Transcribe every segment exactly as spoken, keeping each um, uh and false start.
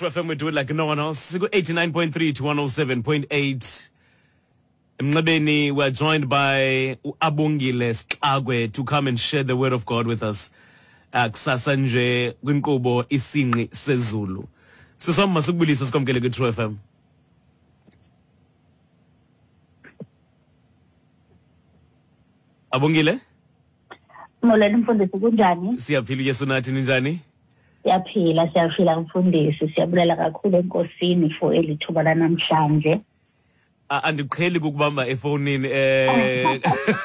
F M, we do it like no one else. eighty-nine point three to one oh seven point eight. Mnabeni, we're joined by Abongile Stlagwe to come and share the word of God with us. Kusasa nje kwinkqubo isinqi sezulu. Sisoma masibulisa sikwamkele ku True F M. Abongile? Molweni mfundisi kunjani? Siyaphila Yesu nathi ninjani? Siyaphila, siyaphila mfundisi. Siyabulela kakhulu enkosini for elithuba lanamhlanje. Andiqheli ukubamba efonini eh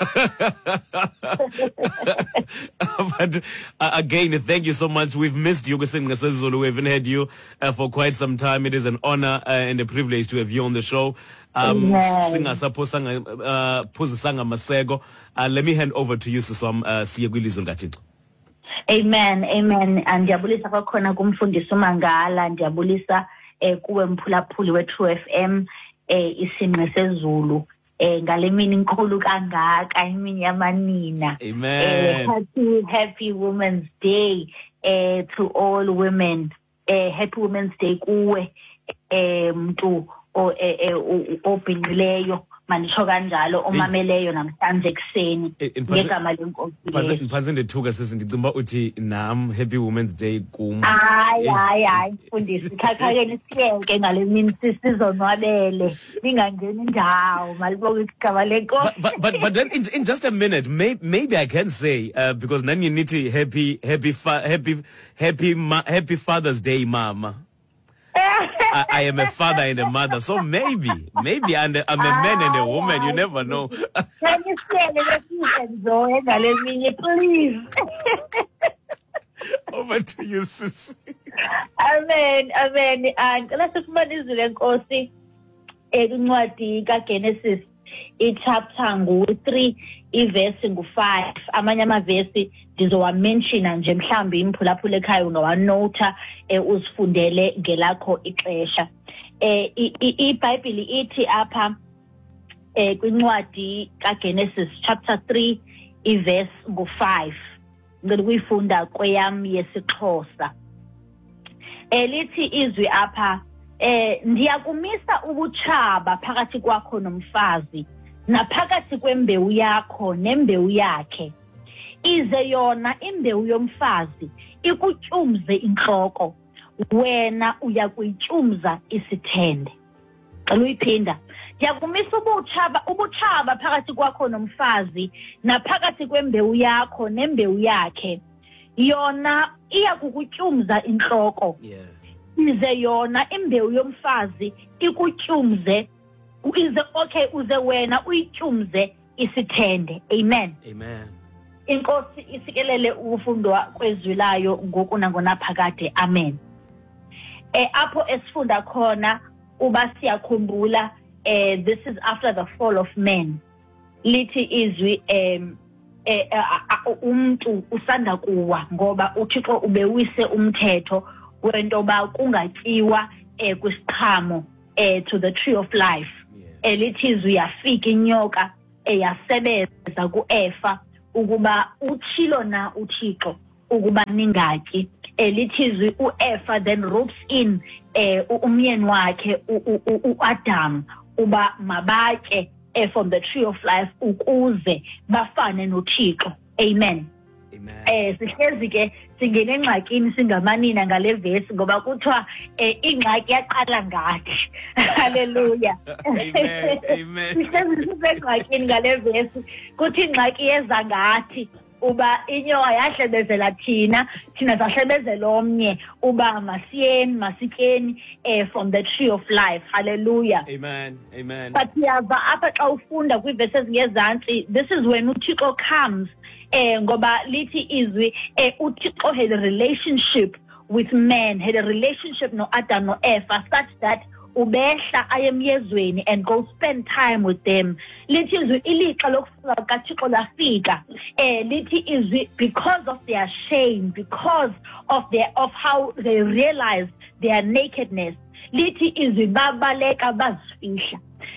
but uh, again, thank you so much. We've missed you kusinqi sezulu. We haven't had you uh, for quite some time. It is an honor uh, and a privilege to have you on the show. Um singasaphosanga uh phosisanga maseko. Uh, let me hand over to you Siswam uh siye kwilizwi likaThixo. Amen, amen. And ndiyabulisa kwakhona kumfundisi uMangala, ndiyabulisa eh kuwe mphulaphuli we True F M eh isinqi sezulu eh ngale mini inkulu kangaka imini yamanina. Amen. Eh, happy happy Women's Day eh to all women. Eh happy Women's Day kuwe eh mntu o eh obhinqileyo manisho kanjalo omameleyo namhlanje ekseni ngegama lenkosi. Phansi ndethuka sisi ndicimba uthi nam happy Women's Day kum. Hayi hayi hayi mfundisi khakhakeni siyeke ngale mini sizonwabele ningangeni indawo malibonga igama lenkosi. But but but then in, in just a minute may, maybe I can say uh, because then you need to happy happy fa happy happy ma happy Father's Day mama. I, I am a father and a mother, so maybe, maybe I'm a, I'm a man and a woman. You never know. Can you say it, please? Over to you, sis. Amen, amen. And let's just manage the Nkosi. Encwadi kaGenesis, ichapter ngu three, iverse ngu five. Amanye amavesi ndizowa-mention nje mhlambi imphulaphula ekhaya unowanota eh usifundele ngelakho ixesha. Eh iBhayibheli ithi apha eh kwincwadi kaGenesis chapter three iverse ngu five. Ngicela ukuyifunda kweyam yesiXhosa. Eh lithi izwi apha eh ndiyakumisa ubutshaba phakathi kwakho nomfazi naphakathi kwembewu yakho nembewu yakhe, ize yona imbewu yomfazi ikutyumze inhloko, wena uyakuyityumza isithende. Xa uyiphinda, ndiyakumisa ubutshaba ubutshaba phakathi kwakho nomfazi naphakathi kwembewu yakho nembewu yakhe, yona iyakukutyumza inhloko. Yeah. Ize yona imbewu yomfazi ikutyumze, ize okay uze wena uyityumze isithende. Amen. Amen. Inkosi isikelele ukufundwa kwezwi layo ngoku nangonaphakade. Amen. Eh apho esifunda khona uba siyakhumbula eh this is after the fall of man. Lithi izwi em eh umuntu usanda kuwa ngoba uThixo ubewise umthetho wentoba kungatyiwa eh kwisiqhamo eh to the tree of life. Elithi izwi yafika inyoka eyasebenza kuEfa ukuba utshilo na uThixo ukuba ningatyi. Elithi izwi uEfa then ropes in eh umyeni wakhe uAdam uba mabatye from the tree of life ukuze bafane noThixo. Amen. Amen. Eh sihlezi ke singene engxakini singamanina ngale vesi ngoba kuthiwa eh ingxaki yaqala ngathi. Hallelujah. Amen. Amen. Sihlezi sisengxakini ngale vesi kuthi ingxaki yeza ngathi uba inyoka yahlebezela thina thina sahlebezela omnye uba masiyeni masityeni eh from the tree of life. Hallelujah. Amen. Amen. But yava apha xa ufunda kwiverse ezingezantsi, this is when uThixo comes eh ngoba lithi izwi eh uThixo had a relationship with man, had a relationship no Adam no Eva, such that ubehla ayemyezweni and go spend time with them. Lithi izwi ilixa lokufika kaThixo lafika eh lithi izwi because of their shame, because of their of how they realized their nakedness. Lithi izwi babaleka bazifihla.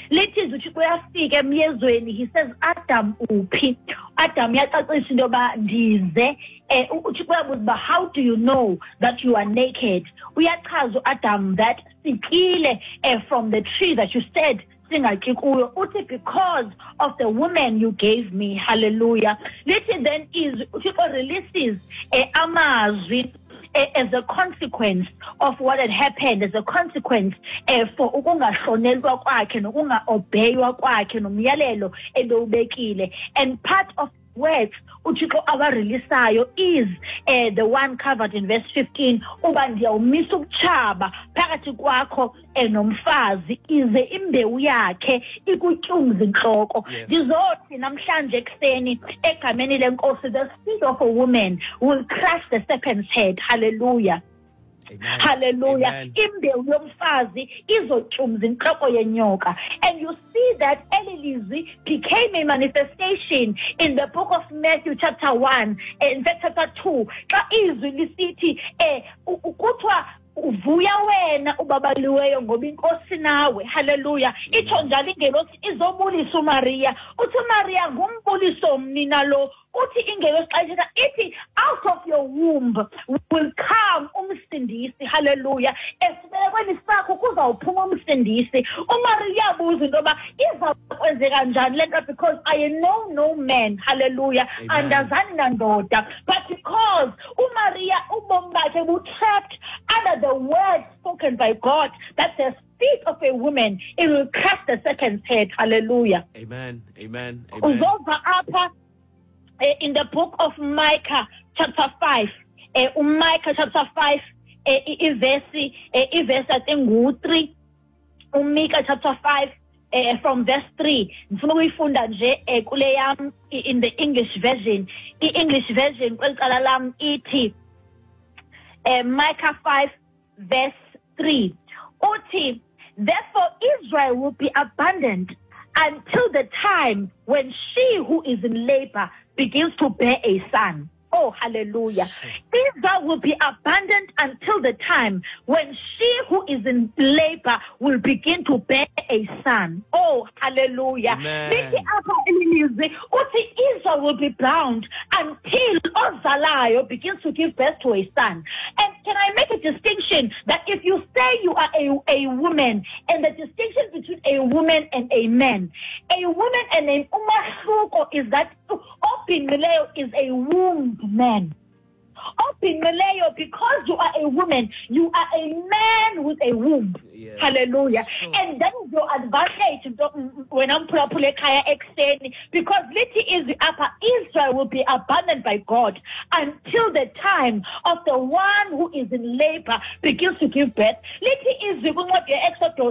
lithi uthi kuyafika emyezweni, he says Adam uphi. Adam yacacisha into yoba ndize. eh uthi kuyabuza uba how do you know that you are naked? Uyachaza Adam that sikile eh, from the tree that you said singatyi kuyo. Uthi because of the woman you gave me. Hallelujah. Lithi then is uthixo releases eh, amazwi as a consequence of what had happened, as a consequence eh, for ukungahlonelwa kwakhe nokungaobeywa kwakhe nomyalelo ebewubekile. And part of words uthixo abareleasayo is uh, the one covered in verse fifteen, uba ndiyawumisa ukutshaba phakathi kwakho nomfazi ize imbewu yakhe ikutyumza intloko. Ndizothi namhlanje ekuseni egameni lenkosi, the seed of a woman will crush the serpent's head. Hallelujah. Amen. Hallelujah. Imbewu yomfazi izotyumza intloko yenyoka. And you see that Elilizwi became a manifestation in the book of Matthew chapter one and chapter two. Xa izwi lisithi eh kuthiwa uvuya wena ubabaliweyo ngoba inkosi nawe. Hallelujah. Itsho njalo ingelosi izobulisa uMaria. Uthi uMaria ngumbuliso omnina lo. Uthi ingelosi xa ithetha ithi out of your womb will come umsindisi. Hallelujah. Esibelekweni sakho kuzawuphuma umsindisi. uMaria uyabuza into yoba izakwenzeka njani le nto, because I know no man. Hallelujah. Andazani nandoda. But because uMaria ubomi bakhe bu-trapped under the word spoken by God that the feet of a woman, it will crush the serpent's head. Hallelujah. Amen. Amen. Amen. Uzova apha Uh, in the book of Micah chapter five, uh, Micah chapter five, uh, verse, uh, verse I think three, Micah chapter five, uh, from verse three. Ndifuna ukuyifunda nje kule yam in the English version. The English version kwelcala lam ithi uh, Micah five verse three. Uthi, therefore Israel will be abundant until the time when she who is in labor begins to bear a son. Oh, hallelujah. Israel will be abundant until the time when she who is in labor will begin to bear a son. Oh, hallelujah. Israel will be bound until Ozalayo begins to give birth to a son. And can I make a distinction that if you say you are a, a woman, and the distinction between a woman and a man, a woman and a umahluko is that Opin Mileo is a wombed man. Opin Mileo, because you are a woman, you are a man with a womb. Yeah. Hallelujah. Sure. And that is your advantage when I'm pulling kaya extend, because liti is the upper Israel will be abandoned by God until the time of the one who is in labor begins to give birth. Liti is the Exodus.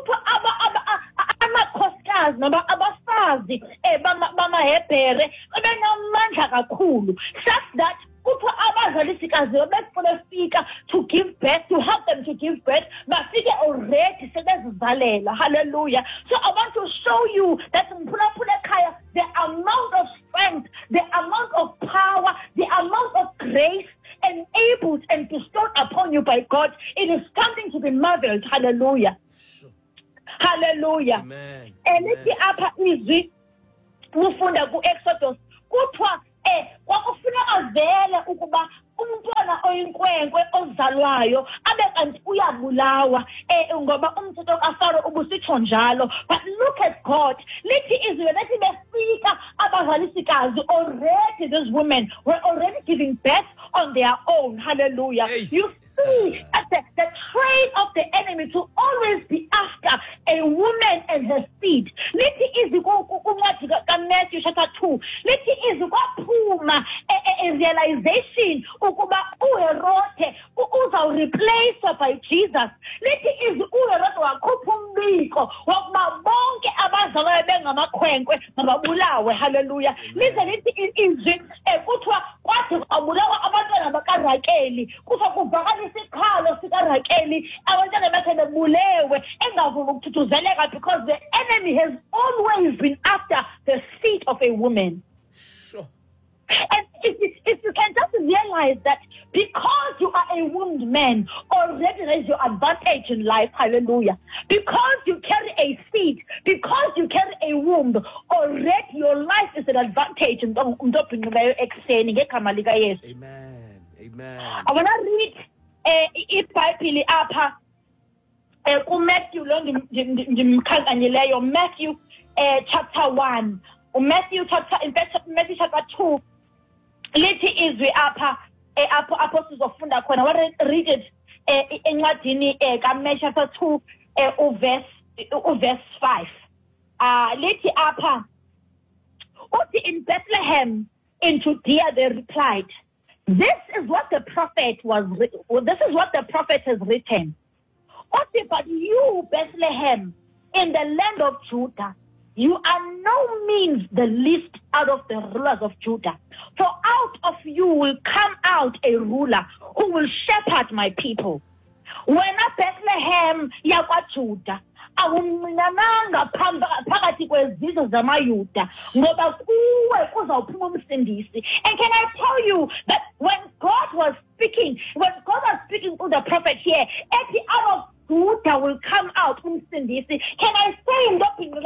Amakhosikazi noma abafazi eh bama hebhere benamandla kakhulu, such that kuthiwa abazalisikazi befika to give birth, to help them to give birth, bafike already sebezivalela. Hallelujah. So I want to show you that the amount of strength, the amount of power, the amount of grace enabled and bestowed upon you by God, it is something to be marveled. Hallelujah. Hallelujah. Amen. Elithi apha izwi ufunda ku Exodus kuthiwa eh kwakufuna avele ukuba umntwana oyinkwenkwe ozalwayo abe kanti uyabulawa eh ngoba umthetho kaFaro ubusitsho njalo. But look at God. Lithi izwi lethi befika abazalisikazi, already these women were already giving birth on their own. Hallelujah. Hey. You see that the, the trait of the enemy to always be after a woman and her seed. Lithi izwi kuncwadi kaMatthew chapter two. Lithi izwi kwaphuma a realization ukuba uHerode uzawureplace by Jesus. Lithi izwi uHerode wakhupha umbiko wokuba bonke abazalwayo bengamakhwenkwe mababulawe. Hallelujah. Lize lithi izwi kuthiwa kwathi kwabulawa abantwana bakaRakeli, kuthiwa kuvakala isikhalo sikaRakeli, abantwana bakhe bebulewe engavumi ukuthutuzeleka, because the enemy has always been after the seed of a woman. Sure. And if, if you can just realize that because you are a wombed man, already there's your advantage in life. Hallelujah. Because you carry a seed, because you carry a womb, already your life is an advantage. Amen. Amen. I want to read uh, Bible apha uh, Matthew Matthew uh, chapter one. Matthew chapter in fact Matthew chapter two. Lithi izwi apha apho apho sizofunda khona. What read it encwadini kaMatthew chapter two uverse uverse five. Ah lithi apha uthi in Bethlehem in Judea they replied, this is what the prophet was this is what the prophet has written. Uthi but you Bethlehem in the land of Judah, you are no means the least out of the rulers of Judah. For out of you will come out a ruler who will shepherd my people. Wena Bethlehem yakwa Judah, awumnananga phakathi kwezizwe zamayuda ngoba kuwe kuzawuphuma umsindisi. And can I tell you that when God was speaking, when God was speaking to the prophet here, at the out of Judah will come out umsindisi. Can I say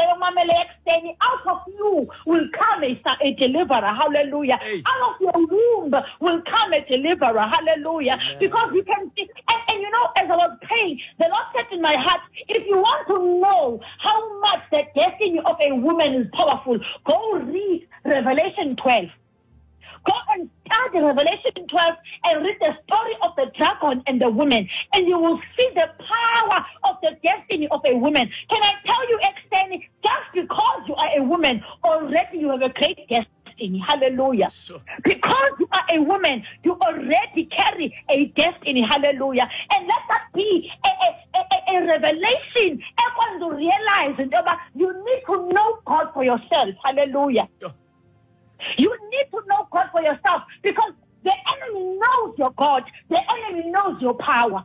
in out of you will come a, a deliverer? Hallelujah. Hey. Out of your womb will come a deliverer. Hallelujah. Amen. Because you can see, and, and you know, as I was praying, the Lord said in my heart, if you want to know how much the destiny of a woman is powerful, go read Revelation twelve. Go and study Revelation twelve and read the story of the dragon and the woman, and you will see the power of the destiny of a woman. Can I tell you, extending, just because you are a woman, already you have a great destiny. Hallelujah. Sure. Because you are a woman, you already carry a destiny. Hallelujah. And let that be a, a, a, a revelation. Everyone to realize and you need to know God for yourself. Hallelujah. Yeah. You need to know God for yourself, because the enemy knows your God. The enemy knows your power.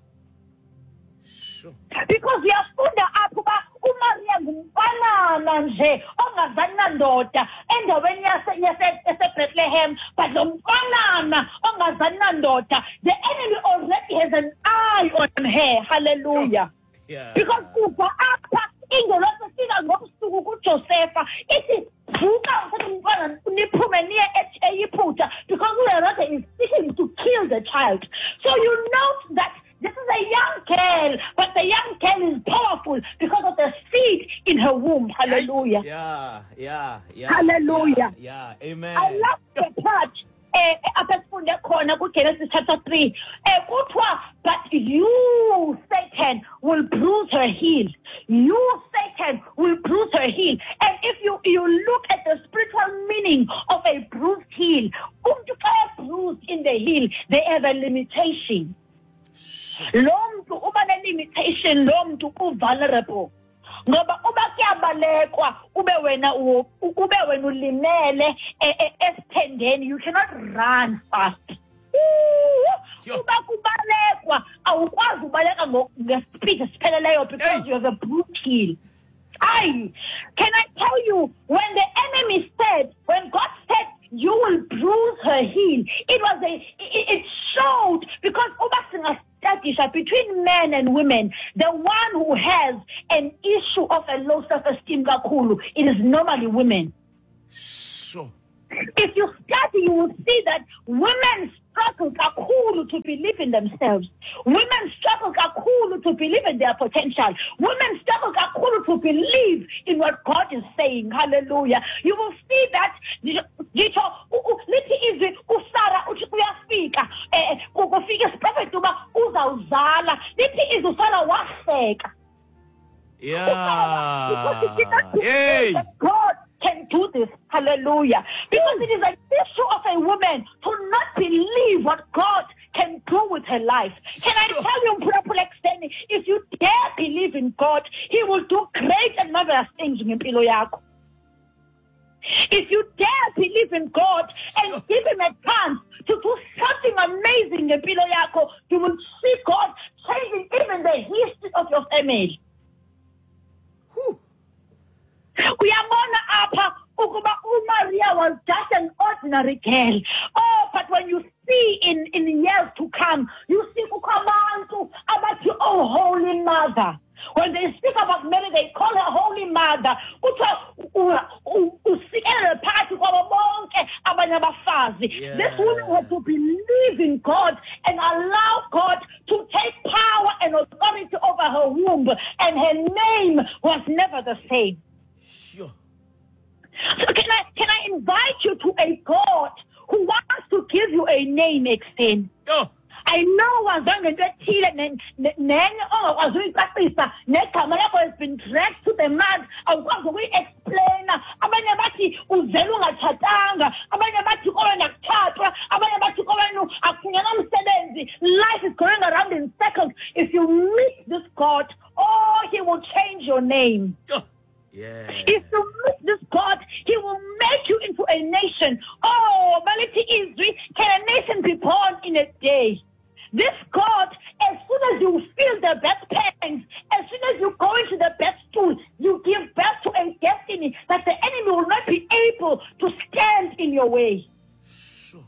Sure. Because we are funda apha uMaria ngumfana nje ongazana ndoda endaweni yase Bethlehem, but lo mfana ongazana ndoda, the enemy already has an eye on her. Hallelujah. Yeah. Because uva apha ingelo sifika ngobusuku kuJosepha ithi because Herod is seeking to kill the child. So you note that this is a young girl, but the young girl is powerful because of the seed in her womb. Hallelujah. Yeah, yeah, yeah. Hallelujah. Yeah, yeah. Amen. I love the part. Genesis chapter three. But you, Satan, will bruise her heel. You, Satan, will bruise her heel. And if you, you look at the spiritual meaning of a bruised heel, bruised in the heel, they have a limitation. Lomntu uba limitation, lomntu vulnerable. Ngoba uba kuyabalekwa ube wena ube wena ulimele esithendeni, you cannot run fast. Uba kubalekwa awukwazi ubaleka ngespeed esipheleleyo because you have a bruised heel. Aye, can I tell you, when the enemy said, when God said you will bruise her heel, it was a it, it showed, because uba between men and women, the one who has an issue of a low self-esteem kakhulu, it is normally women. Sure. If you study, you will see that women struggle kakhulu to believe in themselves. Women struggle kakhulu to believe in their potential. Women struggle kakhulu to believe in what God is saying. Hallelujah. You will see that ngitho lithi izwi uSara uthi uyafika eh ukufika isiprophet uba uzawuzala, lithi izwi uSara wahleka. Yeah. Hey. God can do this. Hallelujah. Because it is an issue of a woman to not believe what God can do with her life. Can I tell you, if you dare believe in God, He will do great and marvelous things in impilo yakho. If you dare believe in God and give Him a chance to do something amazing in impilo yakho, you will see God changing even the history of your family. Uyabona apha ukuba uMaria was just an ordinary girl. Oh, but when you see see in, in years to come, you see kukabantu about your oh holy mother. When they speak about Mary, they call her Holy Mother. Yeah. This woman had to believe in God and allow God to take power and authority over her womb, and her name was never the same. Sure. So can I can I invite you to a God who wants to give you a name, extend? Oh. I know wazange into ethile nenye ongakwazi uyicacisa negama lakho has been dragged to the mud, awukwazi ukuyi-explaina. Abanye bathi uzele ungatshatanga, abanye bathi kowena kuthathwa, abanye bathi kowena akufunyanwa umsebenzi. Life is going around in circles. If you meet this God, oh, he will change your name. Oh. Yeah. If you meet this God, he will make you into a nation. Oh, Maliti Izri, can a nation be born in a day? This God, as soon as you feel the best pangs, as soon as you go into the best stool, you give birth to a destiny that the enemy will not be able to stand in your way. Sure.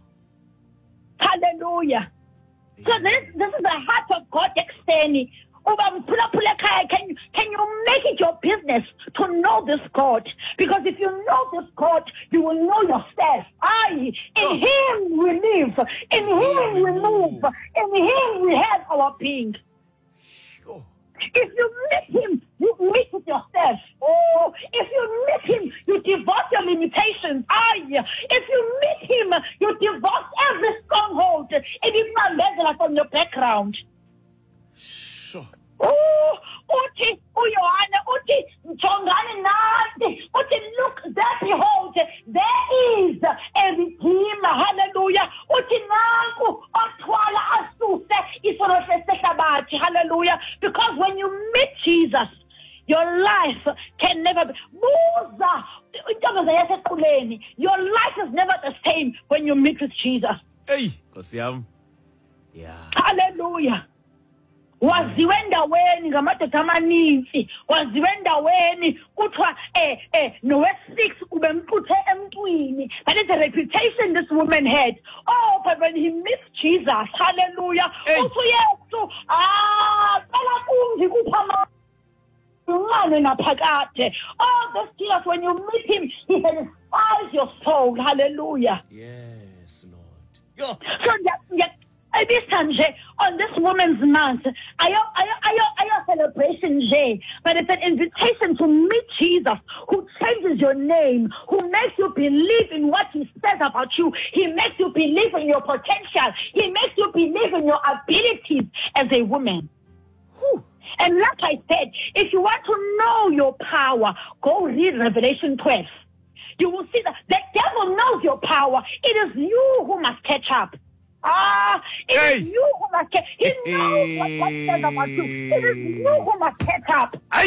Hallelujah. Yeah. So this, this is the heart of God extending. Can you, can you make it your business to know this God? Because if you know this God, you will know yourself. I, in Oh. him we live, in him we move, in him we have our being. Sure. If you meet him, you meet with yourself. Oh, if you meet him, you divorce your limitations. I, if you meet him, you divorce every stronghold. It is not from your background. Sure. Oh, uthi uYohana uthi njongani nathi uthi look there, behold, there is a redeemer. Hallelujah. Uthi nanku othwala asuse isono sehlabathi. Hallelujah. Because when you meet Jesus, your life can never be. Buza intombi yasequleni. Your life is never the same when you meet with Jesus. Hey, Nkosi yami. Yeah. Hallelujah. Waziwe endaweni ngamadoda amaninzi, waziwe endaweni kuthiwa eh eh nowe-six ubemphuthe emntwini. That is the reputation this woman had. Oh, but when he meets Jesus, hallelujah, Hey. uthi uYesu, ah, cela kumbi kupha amanye naphakade. Oh, this Jesus, when you meet him, he satisfies your soul. Hallelujah. Yes, Lord. Yo. So yeah, yeah. This time, on this woman's month, I a celebration, but it's an invitation to meet Jesus, who changes your name, who makes you believe in what he says about you. He makes you believe in your potential. He makes you believe in your abilities as a woman. Whew. And like I said, if you want to know your power, go read Revelation twelve. You will see that the devil knows your power. It is you who must catch up. Ah, it Hey. is you who must catch. He knows what God says about you. It is you who must catch up. Ay.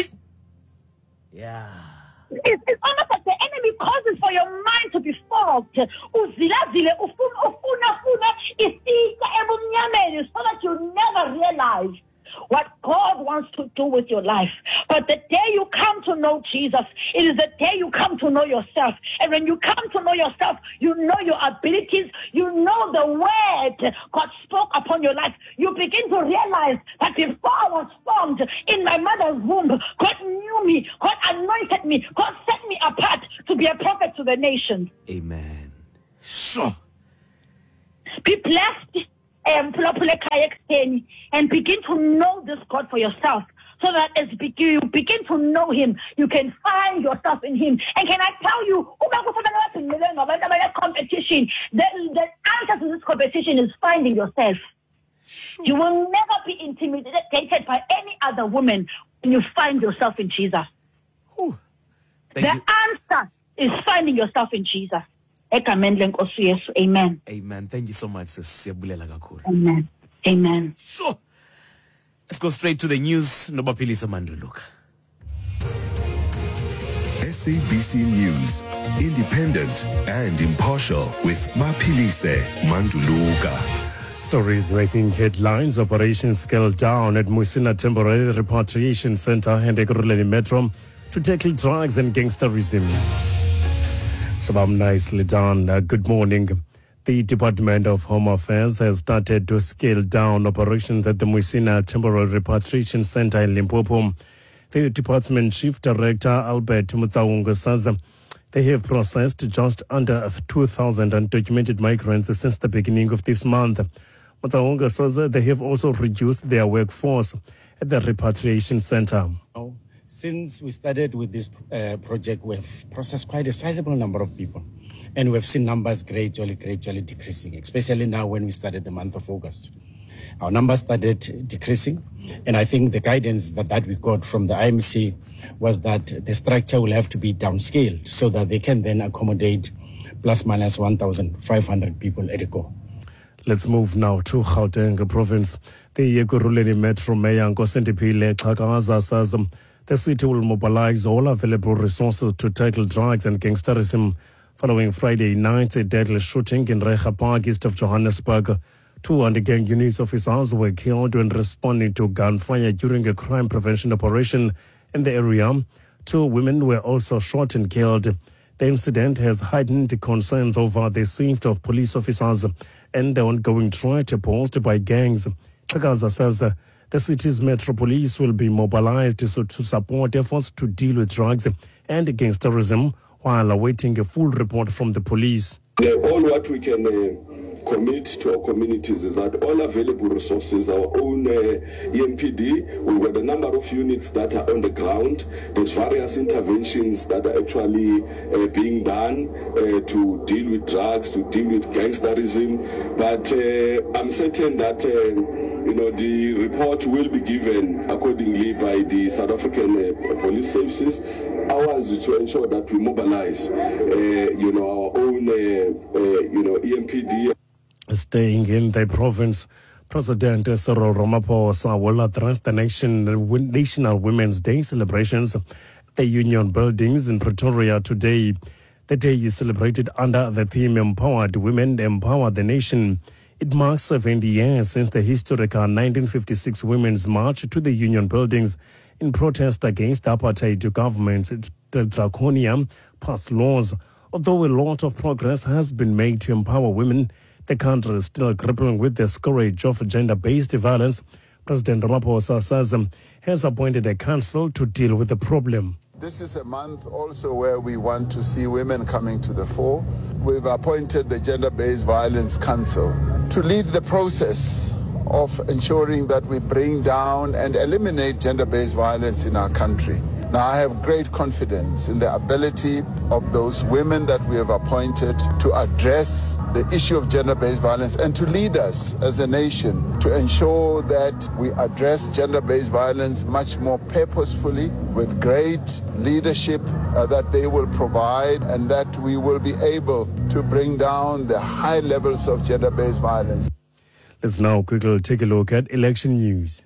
Yeah. It's, it's almost like the enemy causes for your mind to be fogged. Uzilazile, ufuna, ufuna, ufuna, isika ebumnyameni, so that you never realize what God wants to do with your life. But the day you come to know Jesus, it is the day you come to know yourself. And when you come to know yourself, you know your abilities, you know the word God spoke upon your life. You begin to realize that before I was formed in my mother's womb, God knew me, God anointed me, God set me apart to be a prophet to the nations. Amen. Sure. Be blessed. Um, and begin to know this God for yourself, so that as you begin to know him, you can find yourself in him. And can I tell you, competition, the, the answer to this competition is finding yourself. Sure. You will never be intimidated by any other woman when you find yourself in Jesus. Whew. Thank The you. answer is finding yourself in Jesus. Amen. Amen. Thank you so much, sis. Siyabulela kakhulu. Amen. Amen. Sure. Let's go straight to the news. Nobaphilisa Manduluka. S A B C News, independent and impartial, with Maphilise Manduluka. Stories making headlines. Operation scaled down at Musina Temporary Repatriation Center and Ekurhuleni Metro to tackle drugs and gangsterism. Shabam, nicely done. Uh, good morning. The Department of Home Affairs has started to scale down operations at the Muisina Temporary Repatriation Center in Limpopo. The Department Chief Director, Albert Mutsaunga, says they have processed just under two thousand undocumented migrants since the beginning of this month. Mutsaunga says they have also reduced their workforce at the repatriation center. Since we started with this uh, project, we've processed quite a sizable number of people. And we've seen numbers gradually, gradually decreasing, especially now when we started the month of August. Our numbers started decreasing, and I think the guidance that, that we got from the I M C was that the structure will have to be downscaled so that they can then accommodate plus minus one thousand five hundred people at a go. Let's move now to Gauteng province. The Ekurhuleni Metro Mayor Nkosindipile Xhakaza says um, the city will mobilize all available resources to tackle drugs and gangsterism following Friday night's deadly shooting in Reiger Park, east of Johannesburg. Two anti-gang units officers were killed when responding to gunfire during a crime prevention operation in the area. Two women were also shot and killed. The incident has heightened concerns over the safety of police officers and the ongoing threat posed by gangs. Xhakaza says uh, the city's Metro Police will be mobilized to, to support efforts to deal with drugs and gangsterism while awaiting a full report from the police. Uh, all what we can uh, commit to our communities is that all available resources, our own uh, E M P D, we've got a number of units that are on the ground. There's various interventions that are actually uh, being done uh, to deal with drugs, to deal with gangsterism. But uh, I'm certain that uh, you know, the report will be given accordingly by the South African uh, police services. Ours is to ensure that we mobilize, uh, you know, our own, uh, uh, you know, E M P D. Staying in the province, President Cyril Ramaphosa will address the nation, National Women's Day celebrations at the Union Buildings in Pretoria today. The day is celebrated under the theme Empowered Women Empower the Nation. It marks seventy years since the historical nineteen fifty-six Women's March to the Union Buildings in protest against apartheid government's draconian past laws. Although a lot of progress has been made to empower women, the country is still grappling with the scourge of gender-based violence. President Ramaphosa says um, has appointed a council to deal with the problem. This is a month also where we want to see women coming to the fore. We've appointed the Gender-Based Violence Council to lead the process of ensuring that we bring down and eliminate gender-based violence in our country. Now, I have great confidence in the ability of those women that we have appointed to address the issue of gender-based violence and to lead us as a nation to ensure that we address gender-based violence much more purposefully with great leadership uh, that they will provide, and that we will be able to bring down the high levels of gender-based violence. Let's now quickly take a look at election news.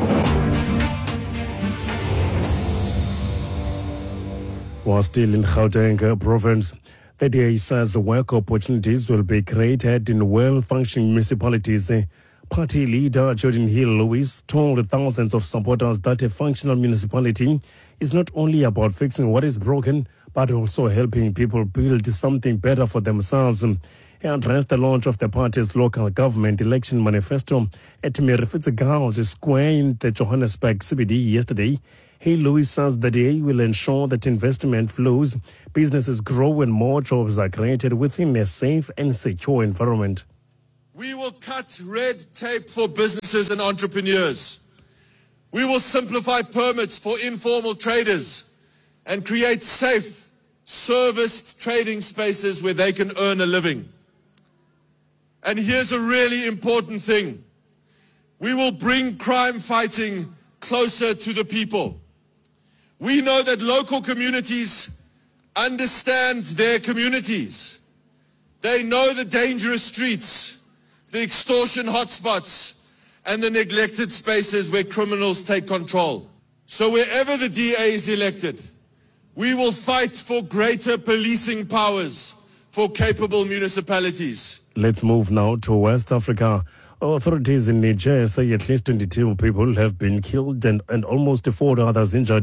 While still in Gauteng province, the D A says work opportunities will be created in well-functioning municipalities. Party leader Jordan Hill-Lewis told thousands of supporters that a functional municipality is not only about fixing what is broken, but also helping people build something better for themselves. He addressed the launch of the party's local government election manifesto at Merifitz Square in the Johannesburg C B D yesterday. Hill-Lewis says the D A will ensure that investment flows, businesses grow, and more jobs are created within a safe and secure environment. We will cut red tape for businesses and entrepreneurs. We will simplify permits for informal traders and create safe, serviced trading spaces where they can earn a living. And here's a really important thing. We will bring crime fighting closer to the people. We know that local communities understand their communities. They know the dangerous streets, the extortion hotspots, and the neglected spaces where criminals take control. So wherever the D A is elected, we will fight for greater policing powers for capable municipalities. Let's move now to West Africa. Authorities in Niger say at least twenty-two people have been killed and, and almost four others injured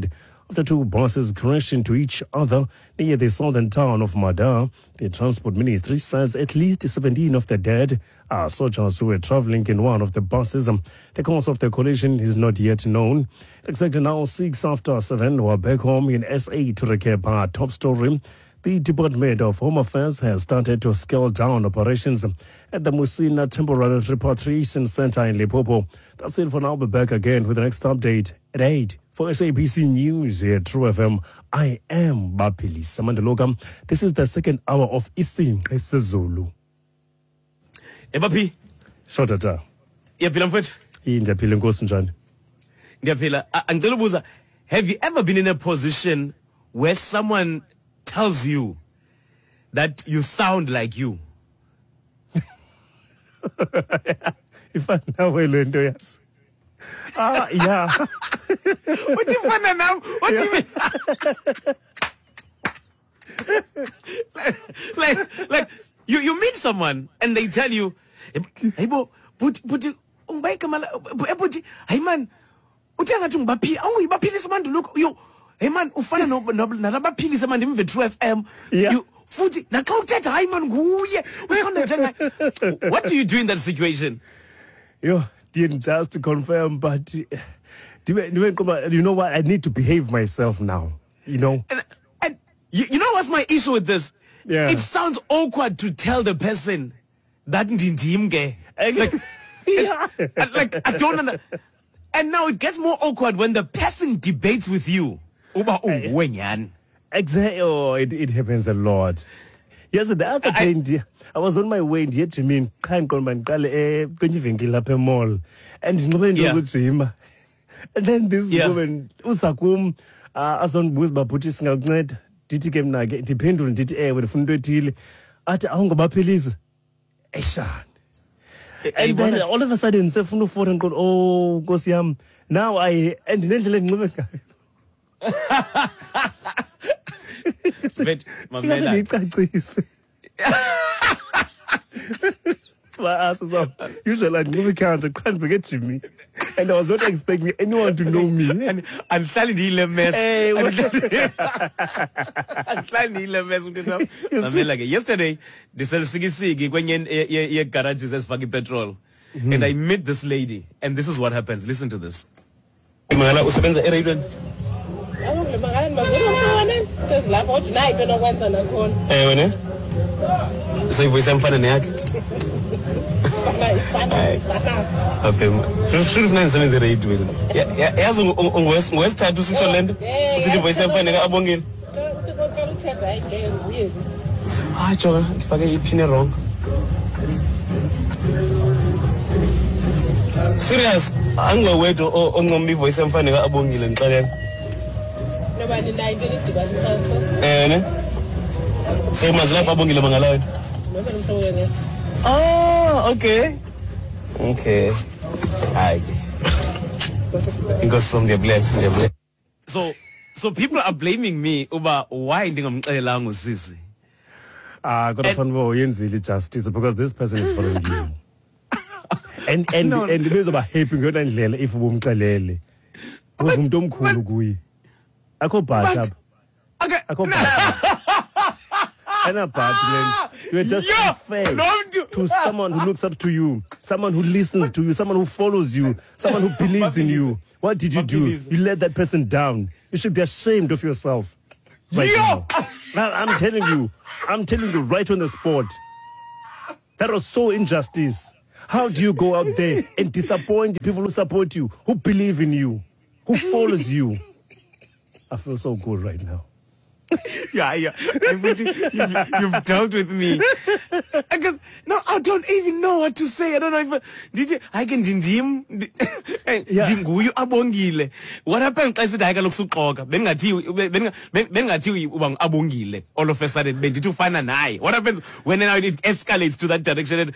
after two buses crashed into each other near the southern town of Madar. The Transport Ministry says at least seventeen of the dead are soldiers who were traveling in one of the buses. Um, the cause of the collision is not yet known. Exactly now, six after seven, we're back home in S A to recap our top story. The Department of Home Affairs has started to scale down operations at the Musina Temporary Repatriation Center in Limpopo. That's it for now. We'll be back again with the next update at eight. For S A B C News here at True F M, I am Bapili Samandaloka. This is the second hour of Isingqi Zulu. Ebapi. Shotata. Yaphila mfethu. Ndiyaphila Nkosi njani? Ndiyaphila. Angicela ubuza, have you ever been in a position where someone tells you that you sound like you? If I know where Lendo, yes. Ah, yeah. What do you find now? What do you mean? like, like, like you, you meet someone and they tell you, hey, bo, but, but, but, hey man, look, you, hey man, ufana no nalabaphilisa manje imve True F M. You futhi nakawuthetha hayi man nguye. What do you do in that situation? Yo, didn't just to confirm, but you know what? I need to behave myself now. You know. And, and you, you know what's my issue with this? Yeah. It sounds awkward to tell the person that ndindimge. Like, yeah. like I don't know. And now it gets more awkward when the person debates with you. Exactly. Oh, it, it happens a lot. Yes, the other I, day, I was on my way here to me, kind of man, a mall, and yeah. And then this yeah. woman, Usakum, as on Bus Baputi Snagnet, Titi came na depend on Titi air with Fundo Till at Angoba Police. Eshan. And then all of a sudden, Sefuno for and go, oh, Gosiam. Now I and then But my man, my ass was up. Usually, I'd move counter, can't forget to me, and I was not expecting anyone to know me. And and suddenly he mess. Hey, and suddenly he mess. I mean, like yesterday, this is sigi sigi when you your garage says fucking petrol, and I met this lady, and this is what happens. Listen to this. Mangala usebenza e-radio. Eh wena so ivoice emfana neyakhe okay shuru funa nisebenze radio wena yazi ngwesithathu sisho lento usithi ivoice emfana ka Abongile ah jonga ndifake iphini wrong serious angwewethu oncoma ivoice emfana ka Abongile ngixelela nobani la into elidibanisa eh ne so mazilapha Abongile mangala wena oh okay okay hayi inkosi somndiyabulela ndiyabulela so so people are blaming me uba why ndingamxelelanga usisi ah kodwa fanele uyenzile justice because this person is following you and and no. And bezoba happy ngiyona ndlela if ubumxelele umuntu omkhulu kuyi akho bad up okay akho bad and a bad man you are just yeah, fair to someone who looks up to you, someone who listens to you, someone who follows you, someone who believes in you. What did you do? You let that person down. You should be ashamed of yourself right now. Now I'm telling you, I'm telling you right on the spot, that was so injustice. How do you go out there and disappoint people who support you, who believe in you, who follows you? I feel so good right now. yeah, yeah. You've, you've dealt with me. Because no, I don't even know what to say. I don't know if did you. I can dindim. Dinguyu Abongile. What happened? I said I can look so clog. Bengati, bengati ubang Abongile. All of a sudden, ben to find an eye. What happens when now it escalates to that direction?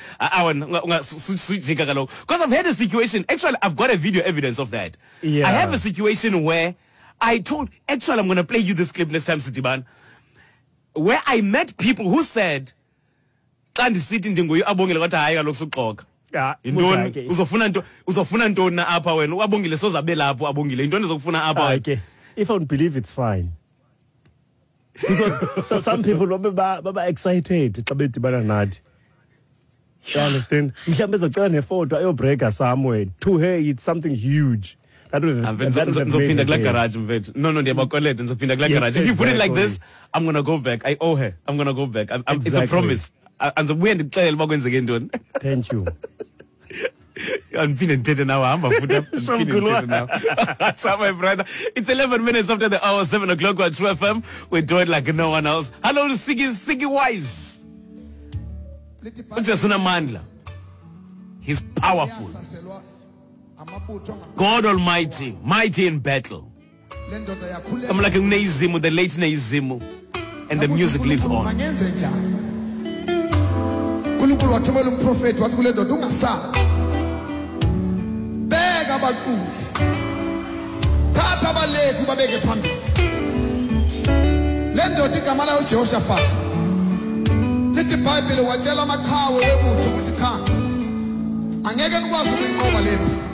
Because I've had a situation. Actually, I've got a video evidence of that. Yeah. I have a situation where I told, actually, I'm going to play you this clip next time, Sitiban, where I met people who said, "Can't sit in Dingo, Abongile, what I look so clog." Yeah, uzofuna ntoni na apha wena uAbongile soza bela apho Abongile into ndizokufuna apha okay if I don't believe, it's fine. Because so some people are excited. You understand? You breaker somewhere. To her, it's something huge. That would have, that would have made her garage. No, no, garage. If you put it like this, I'm gonna go back. I owe her. I'm gonna go back. I'm, I'm, exactly. It's a promise. And the way the again doing. Thank you. I'm feeling dead now. I'm feeling dead now. So my brother, it's eleven minutes after the hour, seven o'clock on True F M. We're doing like no one else. Hello, Siggy, Siggy Wise. Jasuna Mandla. He's powerful. God Almighty, mighty in battle. I'm like a Neizimu, the late Neizimu, and the music lives on. Bega bakuthi thatha abalefu babeke phambili le ndoda igama layo uJehoshaphat lithi iBhayibheli watshela amaqhawe webutho ukuthi cha angeke nikwazi ukuyinqoba lempi